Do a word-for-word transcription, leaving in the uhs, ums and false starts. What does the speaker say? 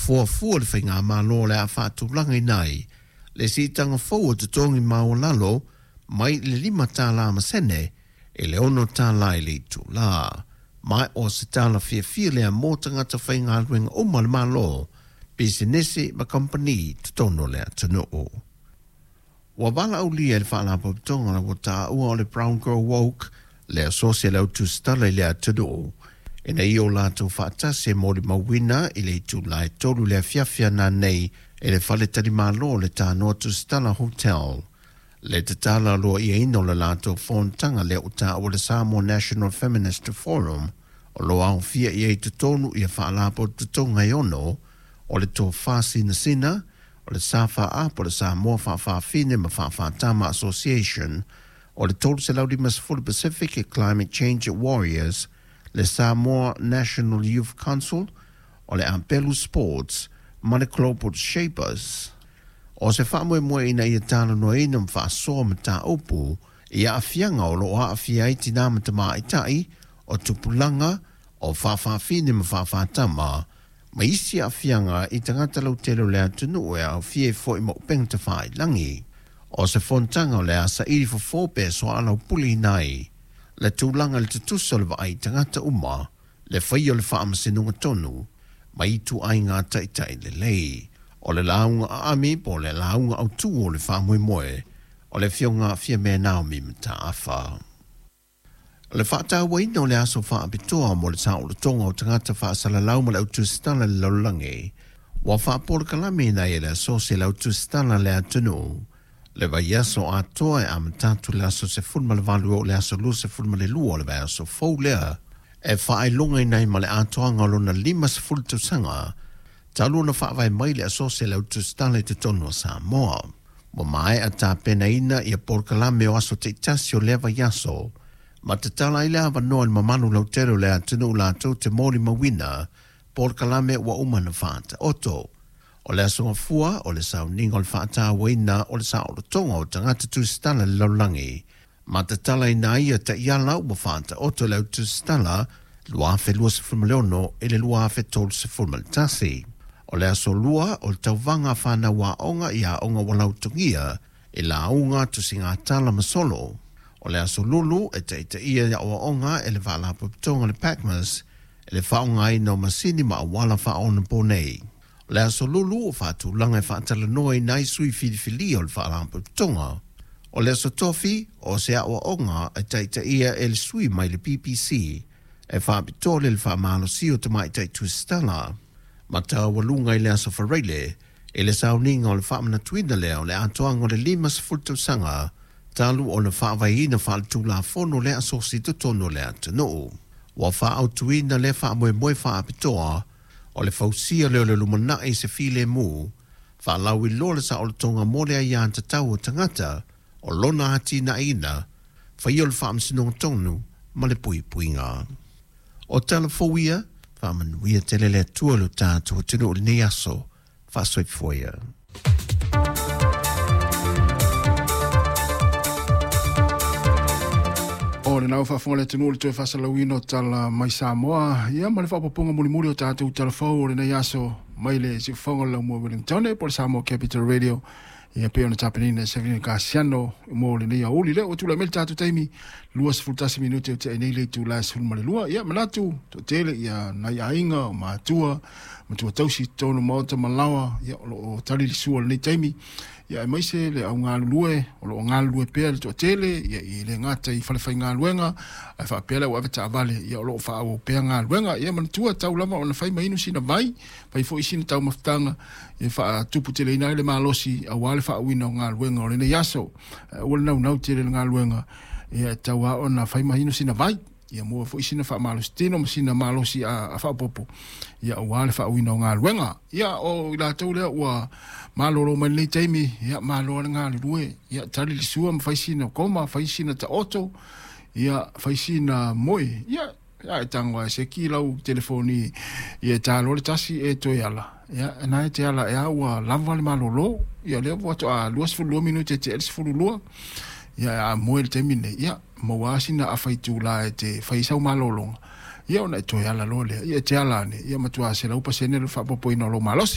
fua fua le whainga malo le a whaatulangai nai, le si tanga fau te tongi mau lalo, mai le lima tā la masene, e le ono tā la i le tu la. Mai o se tā la fia fia lea mō tangata whainga luenga o ma le malo, business ma company te tono lea tano o. Wa wala au lia le whaala paputonga la wata ua o le Brown Girl Woke, le asosia lau tu stala lea tano o. E na i o lātou whaatase mō le mawina i le tu lai tolu lea fiafia nā nei e le whale tari malo le tānoa tu stala hotel. Le te tala loa i eino le lātou whontanga le uta o le Samoa National Feminist Forum, o loa au fia i e te tonu i a whaalapo te tonga i ono, o le tō whāsina sina, o le Sāwha Apo le Samoa Whawhawhine ma Whawhātama Association, o le tolu se laudi mas Full Pacific e Climate Change Warriors, le Samoa National Youth Council, o le Ampelu Sports, ma le Global Shapers. O se whamoe moe ina ia tāna no ina mwhaasoa ma tā opu, ia a fianga o lo a fia iti nā ma tama i tai, o tupulanga, o whawhawhine ma whawhātama, ma isi a fianga i tangata lau telo lea tunu e au fie fo i mo upeng te whai langi. O se fontanga o lea sa iri fo fōpe so alau puli nai, le tūlanga le tutusa le vai tangata uma, le whai o le whaamasinu tonu, ma i tu ai ngā taitai le lei. O le launga a ami po le launga au tu o le whamoe moe, o le fionga fia mea Naomi mta awha. O le whaata waina o le aso wha apitoa mo le sao le tonga o tangata wha asala lauma le autu stana le laulange, wa wha apora kalame na e le asosia le autu stana le atunu, le vai aso atoa e amatatu le aso se fulma le valu o le aso lu se fulma le lua o le vai aso fau lea, e wha ai lunga inai ma le atoa ngalona lima se fultu sanga, talu na whaavai mai le asosia le autu stana te tono Samoa. Mo mai a tā pena ina i a porkalame o aso te itasio leva yaso, ma te tala i lea wanoa ma manu lau tero lea tunu lātou te mori mawina, porkalame wa umana whaata oto. O le aso fua o le sau ninga o le whaata waina o le sao le tonga o tangata tu stala le laulangi, ma te tala i na ia te iala ua whaata oto leo tu stala, lua afe lua se fulma leono e le lua afe tolu se fulma le tasi. O le aso lua o le tauwanga whana wa onga i a onga walau tungia e la unga tu singa tala masolo. O le aso lulu e te ita ia o onga e le wala puputonga le Pacmas e le whaonga i no masini ma awala whaona ponei. O le aso lulu o whatu langa e whaatala noa i nai sui filifili o le wala puputonga. O le aso tofi o se a o onga e te ita ia e le sui mai le P P C e whaapitole le whaamalo si o te mai te tuistala. Ma tā walunga i le aso whareile, e le sauninga o le whaamana tuina leo le atoanga o le lima se fultu sanga, talu o le whaavaina whaaltu la fono le asosi te tono le atano. Wa whaau tuina le whaamoe moe whaapitoa, o le fausia leo le lumana i se file mu, whaalau i lola sa o le tonga mole a ian te tau o tangata, o lona hati na ina, whai o le whaamsino tonu, ma le pui puinga. O telefowia, whamanuia tele le tualu tātou tino o le nei aso, whasoi foia. O le nau whaafonga le tino o le tue whasalawino tala mai Samoa, ia ma le whaapapunga muli muli o tātou telefou o le nei aso, mai le si whaonga lau mua Wellington, po le Samoa Capital Radio, ia pe ona tapenina se vini ka siano mo le nei auli le o tu la mel tatu taimi lua se fultasi minuti o te nei le tu la se fulma le lua ia manatu to tele ia na ia inga ma tua ma tua tausi tonu mauta malawa ia o tali li sua le nei taimi ia mai se le au ngā lue o lo ngā lue pea le to tele ia i le ngata i whalewhai ngā luenga ai wha pela o aweta avale ia o lo wha au pea ngā luenga ia manatua tau lama o na whai mainu sina vai whai fo isina tau maftanga ia wha tupu tele ina le malosi a wale wha awina o ngā luenga o le nei aso o le nau nau tele ngā luenga ia tau a o na whai mainu sina vai ia mua fo isina wha malosi tino masina malosi a, a wha popo ia o wale wha awina o ngā luenga ia o ila tau lea ua malolo mai nei taimi ia malolo ngā lue ia tali li sua ma faisina koma faisina ta oto ia faisina moi ia ia tangwa se kilau telefoni ia talo le tasi e to yala ia na te ala ia wa lava le malolo ia le wa to a luas fu lo minute te els fu lo ia a moi le taimi ne ia mo wasina a faitu la te faisa malolo ia ona to yala lo le ia te ala ne ia matua se la upa se ne fa popo ino lo malos